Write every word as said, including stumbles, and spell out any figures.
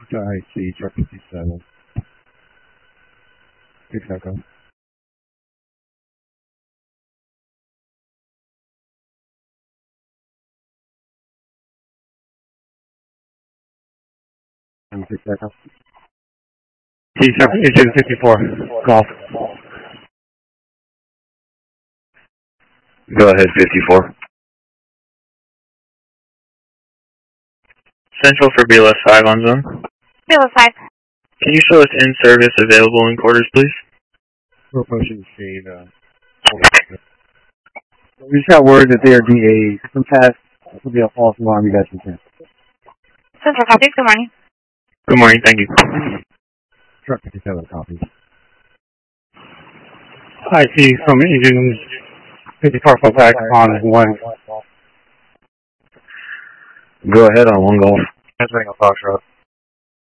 I see, truck fifty-seven. Good echo. And six echo. T seven engine fifty-four, golf. Go ahead, fifty-four. Central for B L S five on zone. B L S five. Can you show us in service available in quarters, please? We're pushing shade. Uh, We just got word that they are D As. Some past will be a false alarm. You guys can send. Central copies. Good morning. Good morning, thank you. truck fifty-seven copies. I see some engine fifty-four for back on one. Go ahead on one golf. That's a Foxtrot.